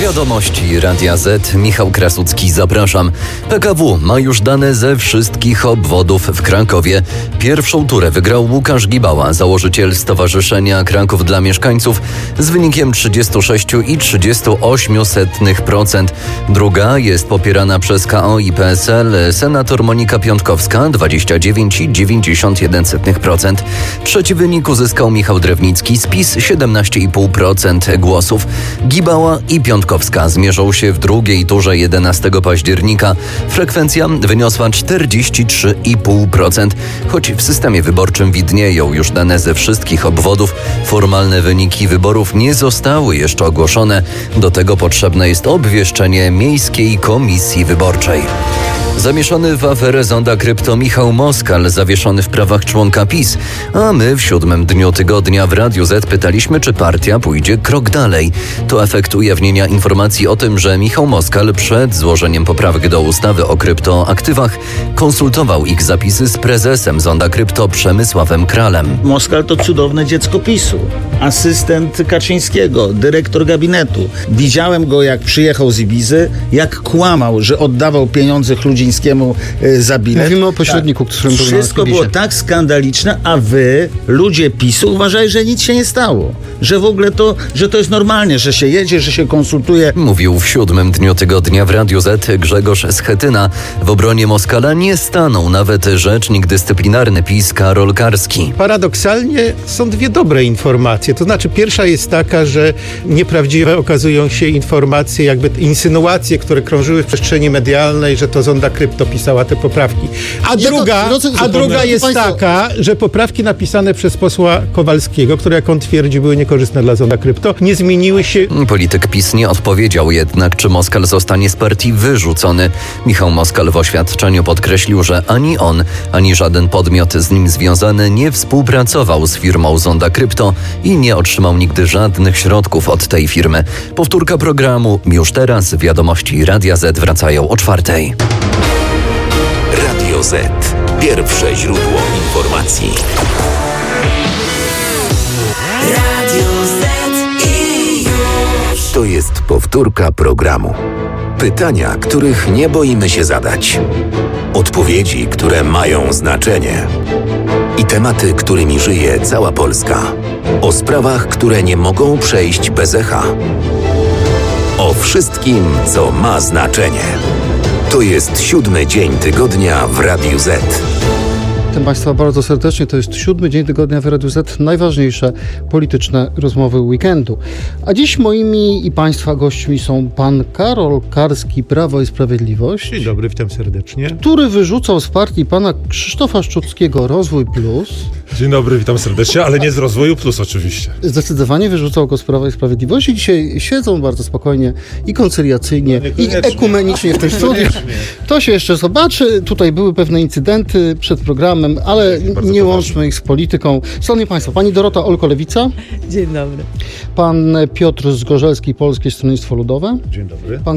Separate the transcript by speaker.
Speaker 1: Wiadomości Radia Z. Michał Krasucki, zapraszam. PKW ma już dane ze wszystkich obwodów w Krakowie. Pierwszą turę wygrał Łukasz Gibała, założyciel Stowarzyszenia Kraków dla Mieszkańców, z wynikiem 36,38%. Druga jest popierana przez KO i PSL senator Monika Piątkowska, 29,91%. Trzeci wynik uzyskał Michał Drewnicki z PiS, 17,5% głosów. Gibała i Piątkowska zmierzą się w drugiej turze 11 października. Frekwencja wyniosła 43,5%. Choć w systemie wyborczym widnieją już dane ze wszystkich obwodów, formalne wyniki wyborów nie zostały jeszcze ogłoszone. Do tego potrzebne jest obwieszczenie Miejskiej Komisji Wyborczej. Zamieszany w aferę zonda krypto Michał Moskal zawieszony w prawach członka PiS, a my w 7. dniu tygodnia w Radiu Z pytaliśmy, czy partia pójdzie krok dalej. To efekt ujawnienia informacji o tym, że Michał Moskal przed złożeniem poprawek do ustawy o kryptoaktywach konsultował ich zapisy z prezesem zonda krypto Przemysławem Kralem.
Speaker 2: Moskal to cudowne dziecko PiS-u, asystent Kaczyńskiego, dyrektor gabinetu. Widziałem go, jak przyjechał z Ibizy, jak kłamał, że oddawał pieniądze Chludzińskiemu za bilet.
Speaker 3: Mówimy o pośredniku, którym był.
Speaker 2: Wszystko było tak skandaliczne, a wy, ludzie PiS-u, uważali, że nic się nie stało. Że w ogóle że to jest normalnie, że się jedzie, że się konsultuje.
Speaker 1: Mówił w 7. dniu tygodnia w Radiu Z Grzegorz Schetyna. W obronie Moskala nie stanął nawet rzecznik dyscyplinarny PiS Karol Karski.
Speaker 3: Paradoksalnie są dwie dobre informacje. To znaczy, pierwsza jest taka, że nieprawdziwe okazują się informacje, jakby insynuacje, które krążyły w przestrzeni medialnej, że to zonda krypto pisała te poprawki. A druga jest taka, że poprawki napisane przez posła Kowalskiego, które, jak on twierdzi, były niekorzystne dla zonda krypto, nie zmieniły się.
Speaker 1: Polityk PiS nie odpowiedział jednak, czy Moskal zostanie z partii wyrzucony. Michał Moskal w oświadczeniu podkreślił, że ani on, ani żaden podmiot z nim związany nie współpracował z firmą zonda krypto i nie otrzymał nigdy żadnych środków od tej firmy. Powtórka programu już teraz. Wiadomości Radia Z wracają o 4:00.
Speaker 4: Radio Z. Pierwsze źródło informacji. Radio Z i już. To jest powtórka programu. Pytania, których nie boimy się zadać. Odpowiedzi, które mają znaczenie. I tematy, którymi żyje cała Polska. O sprawach, które nie mogą przejść bez echa. O wszystkim, co ma znaczenie. To jest 7. dzień tygodnia w Radiu Z.
Speaker 3: Witam Państwa bardzo serdecznie. To jest 7. dzień tygodnia w Radiu Z. Najważniejsze polityczne rozmowy weekendu. A dziś moimi i Państwa gośćmi są pan Karol Karski, Prawo i Sprawiedliwość.
Speaker 5: Dzień dobry, witam serdecznie.
Speaker 3: Który wyrzucał z partii pana Krzysztofa Szczuckiego Rozwój Plus.
Speaker 5: Dzień dobry, witam serdecznie, ale nie z Rozwoju Plus oczywiście.
Speaker 3: Zdecydowanie wyrzucał go z Prawa i Sprawiedliwości. Dzisiaj siedzą bardzo spokojnie i koncyliacyjnie, i ekumenicznie w tym studiu. To się jeszcze zobaczy. Tutaj były pewne incydenty przed programem, ale nie łączmy ich z polityką. Szanowni Państwo, pani Dorota Olko, Lewica.
Speaker 6: Dzień dobry.
Speaker 3: Pan Piotr Zgorzelski, Polskie Stronnictwo Ludowe.
Speaker 5: Dzień dobry.
Speaker 3: Pan